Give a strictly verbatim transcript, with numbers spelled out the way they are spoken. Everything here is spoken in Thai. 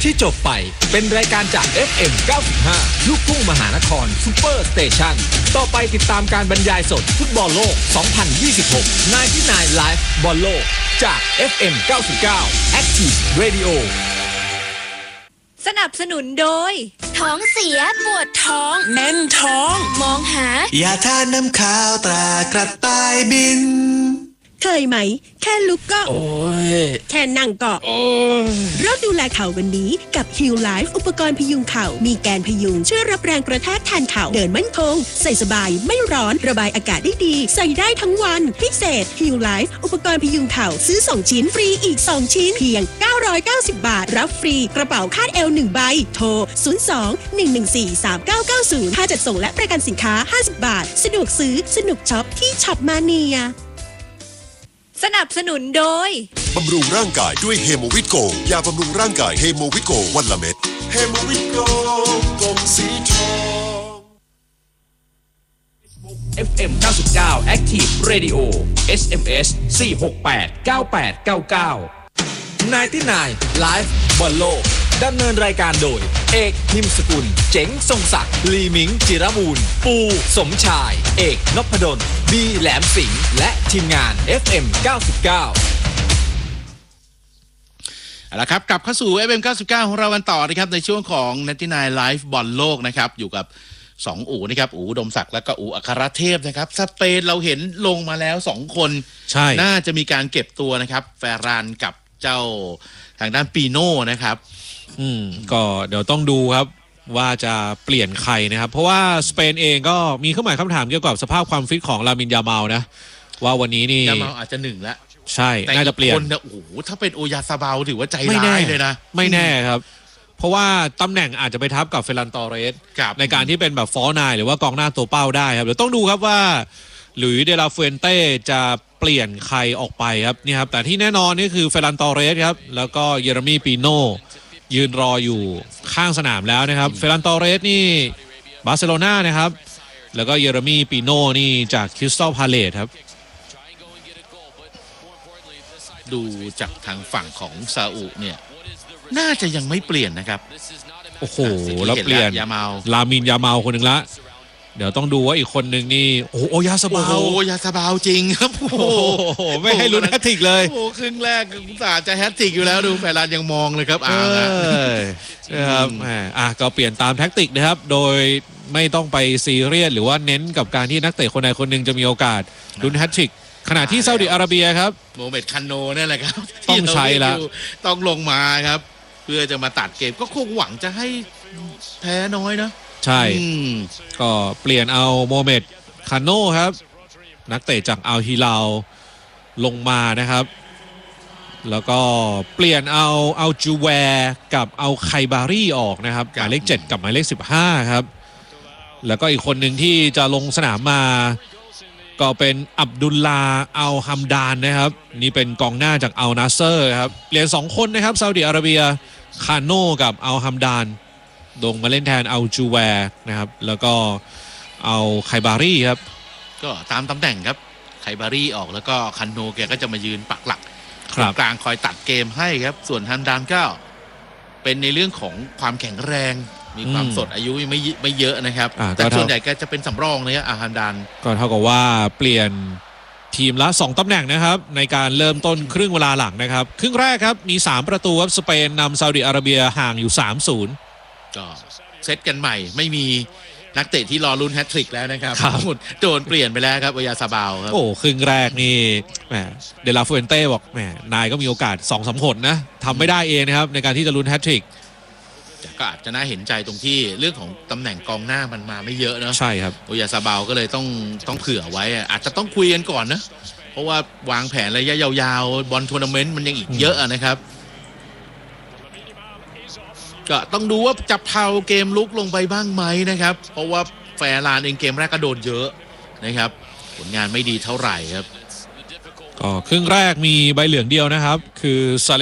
ที่จบไปเป็นรายการจาก เอฟ เอ็ม เก้าสิบห้า ลูกทุ่งมหานครซุปเปอร์สเตชันต่อไปติดตามการบรรยายสดฟุตบอลโลก สองพันยี่สิบหก ไนน์ตี้ไนน์ Live บอลโลกจาก เอฟ เอ็ม เก้าสิบเก้า Active Radio สนับสนุนโดยท้องเสียปวดท้องแน่นท้องมองหายาทาน้ำขาวตรากระต่ายบินเคยไหมแค่ลุกก็โอ้ยแค่นั่งก็โอ้ยเราดูแลเข่าวันนี้กับ Heal Life อุปกรณ์พยุงเข่ามีแกนพยุงช่วยรับแรงกระแทกแทนเข่าเดินมั่นคงใส่สบายไม่ร้อนระบายอากาศได้ดีใส่ได้ทั้งวันพิเศษ Heal Life อุปกรณ์พยุงเข่าซื้อสองชิ้นฟรีอีกสองชิ้นเพียงเก้าร้อยเก้าสิบบาทรับฟรีกระเป๋าคาดเอวหนึ่งใบโทรศูนย์ สอง หนึ่ง หนึ่ง สี่ สาม เก้า เก้า ศูนย์ค่าจัดส่งและประกันสินค้าห้าสิบบาทสะดวกซื้อสนุกช็อปที่ช็อปมาเนียสนับสนุนโดยบำรุงร่างกายด้วยเฮโมวิตโกยาบำรุงร่างกายเฮโมวิตโกวันละเม็ดเฮโมวิตโกกลมสีทองเอฟ เอ็ม เก้าสิบเก้า Active Radio เอส เอ็ม เอส สี่ หก แปด เก้า แปด เก้า เก้า ไนน์ตี้ไนน์ Live บอลโลกดำเนินรายการโดยเอกนิมสกุลเจ๋งทรงศักดิ์ลีมิงจิรมูลปูสมชายเอกนพดลบีแหลมสิงห์และทีมงาน เอฟ เอ็ม เก้าสิบเก้าเอาละครับกลับเข้าสู่ เอฟ เอ็ม เก้าสิบเก้าของเรากันต่อนะครับในช่วงของ ไนน์ตี้ไนน์ Live บอลโลกนะครับอยู่กับสองอู๋นะครับอู๋อุดมศักดิ์และก็อู๋อัครเทพนะครับสเปนเราเห็นลงมาแล้วสองคนใช่น่าจะมีการเก็บตัวนะครับแฟรานกับเจ้าทางด้านปีโน่นะครับอืมก็เดี๋ยวต้องดูครับว่าจะเปลี่ยนใครนะครับเพราะว่าสเปนเองก็มีเครื่องหมายคำถามเกี่ยวกับสภาพความฟิตของลามินยามาลนะว่าวันนี้นี่ยามาลอาจจะหนึ่งแล้วใช่น่าจะเปลี่ยนคนเนี่ยโอ้โหถ้าเป็นโอยาซาบาลถือว่าใจร้ายเลยนะไม่แน่ครับเพราะว่าตำแหน่งอาจจะไปทับกับเฟรันตอเรสในการที่เป็นแบบฟอร์นายหรือว่ากองหน้าตัวเป้าได้ครับเดี๋ยวต้องดูครับว่าหลุยส์เดลาฟูเอนเต้จะเปลี่ยนใครออกไปครับนี่ครับแต่ที่แน่นอนนี่คือเฟรันตอเรสครับแล้วก็เยเรมีปีโน่ยืนรออยู่ข้างสนามแล้วนะครับเฟรันตอเรสนี่บาร์เซโลนานะครับแล้วก็เยเรมีปีโน่นี่จากคริสตัลพาเลซครับดูจากทางฝั่งของซาอุเนี่ยน่าจะยังไม่เปลี่ยนนะครับโอ้โหแล้วเปลี่ยนยามาลลามินยามาลคนหนึ่งละเดี๋ยวต้องดูว่าอีกคนหนึ่งนี่โอ้โอยาซาบาลโอ้ยาซาบาลจริงครับโอ้โหไม่ให้ลุ้นแฮตทริกเลยโอ้ครึ่งแรกอุตส่าห์จะแฮตทริกอยู่แล้วดูแฟนรันยังมองเลยครับอ่านะครับอ่ะก็เปลี่ยนตามแท็กติกนะครับโดยไม่ต้องไปซีเรียสหรือว่าเน้นกับการที่นักเตะคนใดคนหนึ่งจะมีโอกาสลุ้นแฮตทริกขณะที่ซาอุดิอาระเบียครับโมเมดคันโนนี่แหละครับต้องใช้ละต้องลงมาครับเพื่อจะมาตัดเกมก็คงหวังจะให้แพ้น้อยนะใช่ก็เปลี่ยนเอาโมเมดคาโน่ครับนักเตะจากอัลฮิลาลลงมานะครับแล้วก็เปลี่ยนเอาเอาจูแวร์กับเอาไคบารี่ออกนะครับหมายเลขเจ็ดกับหมายเลขสิบห้าครับแล้วก็อีกคนหนึ่งที่จะลงสนามมาก็เป็นอับดุลลาอัลฮัมดานนะครับนี่เป็นกองหน้าจากอัลนาเซอร์ครับเปลี่ยนสองคนนะครับซาอุดิอาระเบียคาโน่กับอัลฮัมดานลงมาเล่นแทนเอาจูแวร์นะครับแล้วก็เอาไคบารี่ครับก็ตามตำแหน่งครับไคบารี่ออกแล้วก็คันโนแกก็จะมายืนปักหลักกลางคอยตัดเกมให้ครับส่วนฮัมดานก็เป็นในเรื่องของความแข็งแรงมีความสดอายุไม่ไม่เยอะนะครับแต่ส่วนใหญ่ก็จะเป็นสำรองเลยอาฮัมดานก็เท่ากับว่าเปลี่ยนทีมละสองตำแหน่งนะครับในการเริ่มต้นครึ่งเวลาหลังนะครับครึ่งแรกครับมีสามประตูครับสเปนนำซาอุดิอาระเบียห่างอยู่ สามศูนย์ก็เซตกันใหม่ไม่มีนักเตะที่รอลุ้นแฮตทริกแล้วนะครับหมดโดนเปลี่ยนไปแล้วครับโอยาซาบาลครับโอ้ครึ่งแรกนี่แหมเดลาฟูเอนเต้บอกแหมนายก็มีโอกาส สองสาม หนนะทำไม่ได้เองนะครับในการที่จะลุ้นแฮตทริกก็อาจจะน่าเห็นใจตรงที่เรื่องของตำแหน่งกองหน้ามันมาไม่เยอะเนาะใช่ครับโอยาซาบาลก็เลยต้องต้องเผื่อไว้อาจจะต้องคุยกันก่อนนะเพราะว่าวางแผนระยะยาวๆบอลทัวร์นาเมนต์มันยังอีกเยอะนะครับก็ต้องดูว่าจับเทาเกมลุกลงไปบ้างไหมนะครับเพราะว่าแฟร์ลานเองเกมแรกก็โดนเยอะนะครับผลงานไม่ดีเท่าไหร่ครับก็ครึ่งแรกมีใบเหลืองเดียวนะครับคือ